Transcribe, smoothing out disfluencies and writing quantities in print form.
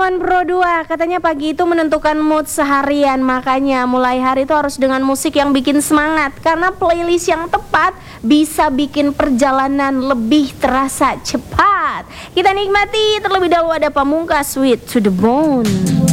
Bentukan Pro 2, katanya pagi itu menentukan mood seharian. Makanya mulai hari itu harus dengan musik yang bikin semangat. Karena playlist yang tepat bisa bikin perjalanan lebih terasa cepat. Kita nikmati terlebih dahulu ada Pamungkas with To The Bone.